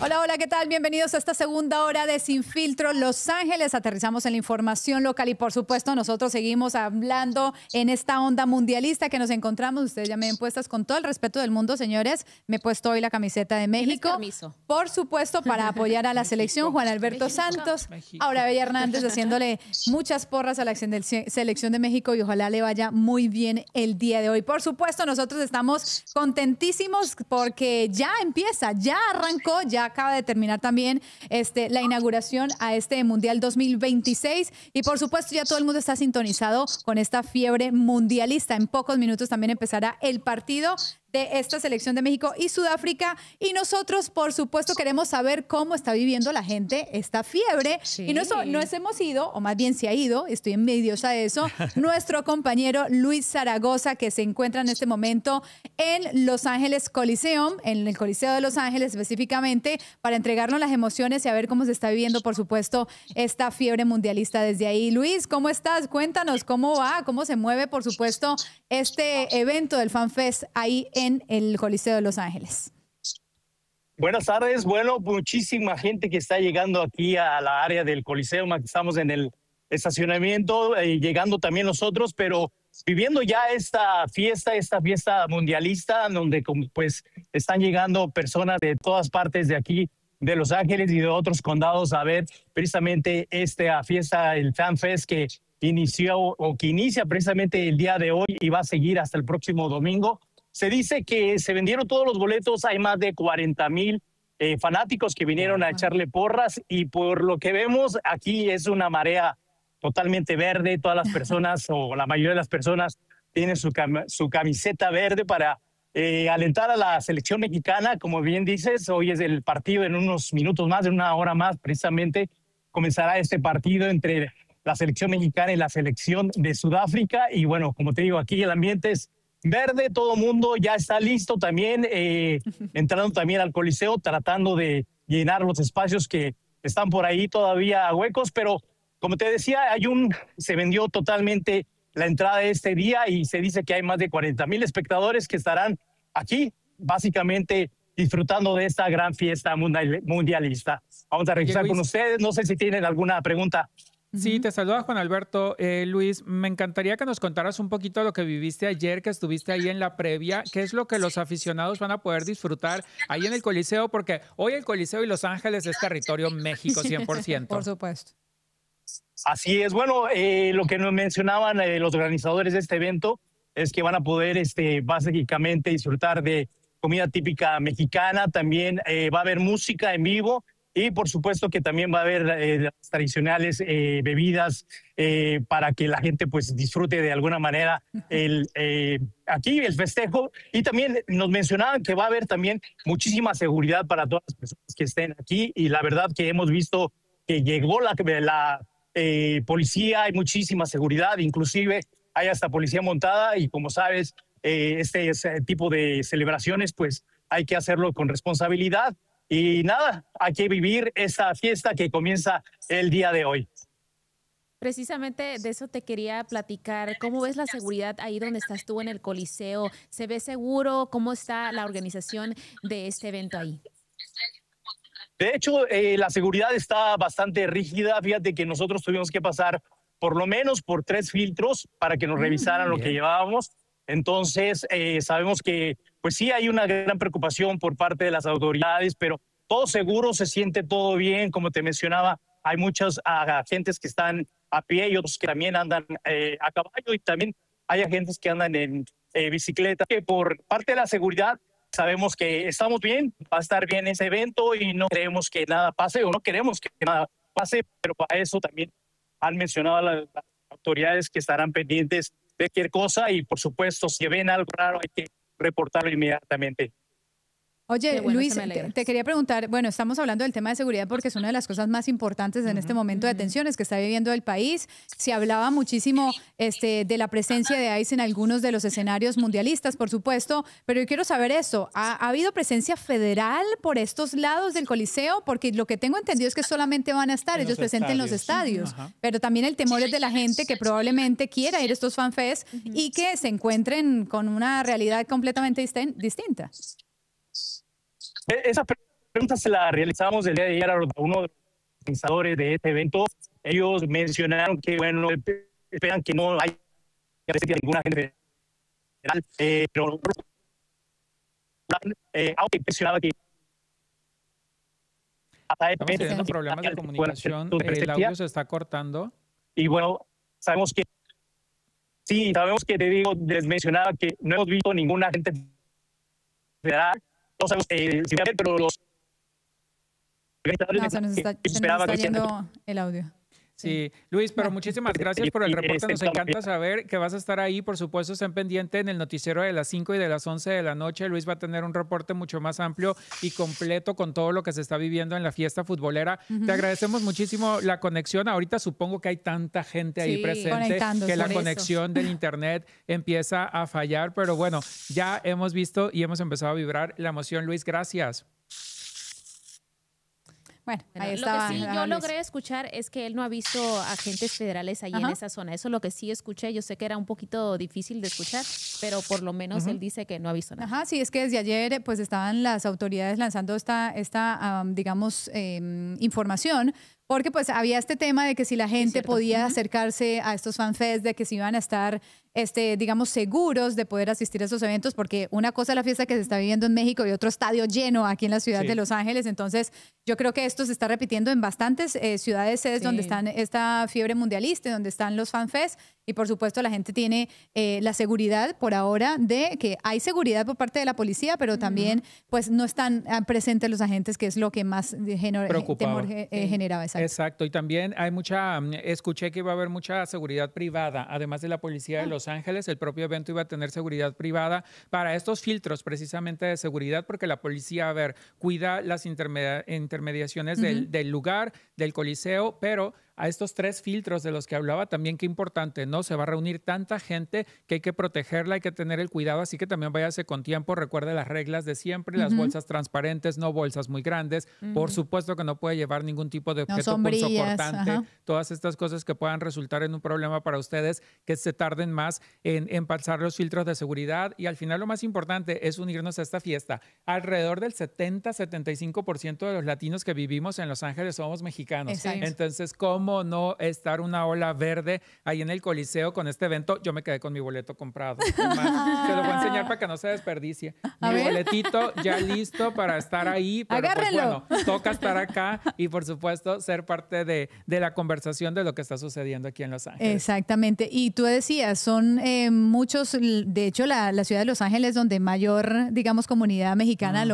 Hola, hola, ¿qué tal? Bienvenidos a esta segunda hora de Sin Filtro Los Ángeles. Aterrizamos en la información local y, por supuesto, nosotros seguimos hablando en esta onda mundialista que nos encontramos. Ustedes ya me ven puestas con todo el respeto del mundo, señores. Me he puesto hoy la camiseta de México. Permiso. Por supuesto, para apoyar a la selección. Juan Alberto Santos, Aura Bella Hernández haciéndole muchas porras a la selección de México y ojalá le vaya muy bien el día de hoy. Por supuesto, nosotros estamos contentísimos porque ya empieza, ya arrancó, ya acaba de terminar también la inauguración a este Mundial 2026 y por supuesto ya todo el mundo está sintonizado con esta fiebre mundialista. En pocos minutos también empezará el partido de esta selección de México y Sudáfrica y nosotros por supuesto queremos saber cómo está viviendo la gente esta fiebre y nos hemos ido, o más bien se ha ido, estoy envidiosa de eso, nuestro compañero Luis Zaragoza que se encuentra en este momento en Los Ángeles Coliseum, en el Coliseo de Los Ángeles específicamente, para entregarnos las emociones y a ver cómo se está viviendo por supuesto esta fiebre mundialista desde ahí. Luis, ¿cómo estás? Cuéntanos cómo va, cómo se mueve por supuesto este evento del FanFest ahí en el Coliseo de Los Ángeles. Buenas tardes. Bueno, muchísima gente que está llegando aquí a la área del Coliseo. Estamos en el estacionamiento, llegando también nosotros, pero viviendo ya esta fiesta mundialista, donde pues están llegando personas de todas partes de aquí, de Los Ángeles y de otros condados a ver precisamente esta fiesta, el FanFest que inicia precisamente el día de hoy y va a seguir hasta el próximo domingo. Se dice que se vendieron todos los boletos, hay más de 40,000 fanáticos que vinieron a echarle porras y por lo que vemos aquí es una marea totalmente verde. Todas las personas o la mayoría de las personas tienen su camiseta verde para alentar a la selección mexicana. Como bien dices, hoy es el partido, en unos minutos más, en una hora más precisamente, comenzará este partido entre la selección mexicana y la selección de Sudáfrica. Y bueno, como te digo, aquí el ambiente es verde, todo mundo ya está listo también, entrando también al Coliseo, tratando de llenar los espacios que están por ahí todavía huecos, pero como te decía, se vendió totalmente la entrada de este día y se dice que hay más de 40,000 espectadores que estarán aquí, básicamente disfrutando de esta gran fiesta mundialista. Vamos a regresar con ustedes, no sé si tienen alguna pregunta. Sí, te saluda Juan Alberto. Luis, me encantaría que nos contaras un poquito lo que viviste ayer, que estuviste ahí en la previa. ¿Qué es lo que los aficionados van a poder disfrutar ahí en el Coliseo? Porque hoy el Coliseo y Los Ángeles es territorio México 100%. Por supuesto. Así es. Bueno, lo que nos mencionaban los organizadores de este evento es que van a poder básicamente disfrutar de comida típica mexicana. También va a haber música en vivo. Y por supuesto que también va a haber las tradicionales bebidas para que la gente pues disfrute de alguna manera aquí el festejo. Y también nos mencionaban que va a haber también muchísima seguridad para todas las personas que estén aquí. Y la verdad que hemos visto que llegó la policía, hay muchísima seguridad, inclusive hay hasta policía montada. Y como sabes, este tipo de celebraciones pues hay que hacerlo con responsabilidad. Y nada, hay que vivir esta fiesta que comienza el día de hoy. Precisamente de eso te quería platicar. ¿Cómo ves la seguridad ahí donde estás tú en el Coliseo? ¿Se ve seguro? ¿Cómo está la organización de este evento ahí? De hecho, la seguridad está bastante rígida. Fíjate que nosotros tuvimos que pasar por lo menos por 3 filtros para que nos revisaran lo que llevábamos. Entonces, sabemos que pues sí hay una gran preocupación por parte de las autoridades, pero todo seguro, se siente todo bien. Como te mencionaba, hay muchos agentes que están a pie y otros que también andan a caballo y también hay agentes que andan en bicicleta. Que por parte de la seguridad sabemos que estamos bien, va a estar bien ese evento y no creemos que nada pase o no queremos que nada pase, pero para eso también han mencionado a las autoridades que estarán pendientes de cualquier cosa y por supuesto si ven algo raro hay que reportarlo inmediatamente. Oye, bueno, Luis, te quería preguntar, bueno, estamos hablando del tema de seguridad porque es una de las cosas más importantes en este momento de tensiones que está viviendo el país. Se hablaba muchísimo de la presencia de ICE en algunos de los escenarios mundialistas, por supuesto, pero yo quiero saber eso. ¿Ha habido presencia federal por estos lados del Coliseo? Porque lo que tengo entendido es que solamente van a estar ellos presentes en los estadios, pero también el temor es de la gente que probablemente quiera ir a estos FanFest y que se encuentren con una realidad completamente distinta. Esa pregunta se la realizamos el día de ayer a uno de los organizadores de este evento. Ellos mencionaron que, bueno, esperan que no haya presencia de ninguna gente federal, pero aunque mencionaba que estamos teniendo problemas de comunicación, el audio se está cortando. Y bueno, sabemos que te digo, les mencionaba que no hemos visto ninguna gente federal. No sabemos si va a haber, pero los... No, se nos está yendo el audio. Sí, Luis, pero muchísimas gracias por el reporte. Nos encanta saber que vas a estar ahí. Por supuesto, estén pendientes en el noticiero de las 5 y de las 11 de la noche. Luis va a tener un reporte mucho más amplio y completo con todo lo que se está viviendo en la fiesta futbolera. Te agradecemos muchísimo la conexión. Ahorita supongo que hay tanta gente ahí presente que la conexión del internet empieza a fallar. Pero bueno, ya hemos visto y hemos empezado a vibrar la emoción. Luis, gracias. Bueno, ahí estaba. Lo que sí yo logré escuchar es que él no ha visto agentes federales ahí en esa zona. Eso es lo que sí escuché. Yo sé que era un poquito difícil de escuchar, pero por lo menos él dice que no ha visto nada. Ajá, sí, es que desde ayer pues estaban las autoridades lanzando esta digamos, información, porque pues había este tema de que si la gente podía acercarse a estos fanfests, de que si iban a estar, digamos, seguros de poder asistir a estos eventos, porque una cosa es la fiesta que se está viviendo en México y otro estadio lleno aquí en la ciudad de Los Ángeles. Entonces, yo creo que esto se está repitiendo en bastantes ciudades sedes donde están esta fiebre mundialista, donde están los fanfests. Y por supuesto la gente tiene la seguridad por ahora de que hay seguridad por parte de la policía, pero también pues no están presentes los agentes, que es lo que más temor generaba. Exacto, y también hay escuché que iba a haber mucha seguridad privada, además de la policía de Los Ángeles. El propio evento iba a tener seguridad privada para estos filtros precisamente de seguridad, porque la policía, cuida las intermediaciones del lugar, del coliseo, pero a estos 3 filtros de los que hablaba también, qué importante, ¿no? Se va a reunir tanta gente que hay que protegerla, hay que tener el cuidado, así que también váyase con tiempo, recuerde las reglas de siempre, las bolsas transparentes, no bolsas muy grandes, por supuesto que no puede llevar ningún tipo de objeto punzocortante, todas estas cosas que puedan resultar en un problema para ustedes, que se tarden más en pasar los filtros de seguridad. Y al final lo más importante es unirnos a esta fiesta. Alrededor del 70-75% de los latinos que vivimos en Los Ángeles somos mexicanos. Entonces, ¿cómo no estar una ola verde ahí en el Coliseo con este evento? Yo me quedé con mi boleto comprado. Además, se lo voy a enseñar para que no se desperdicie. Mi boletito ya listo para estar ahí. Pero agárrenlo. Pues, bueno, toca estar acá y por supuesto ser parte de la conversación de lo que está sucediendo aquí en Los Ángeles. Exactamente. Y tú decías, son muchos, de hecho la ciudad de Los Ángeles donde mayor, digamos, comunidad mexicana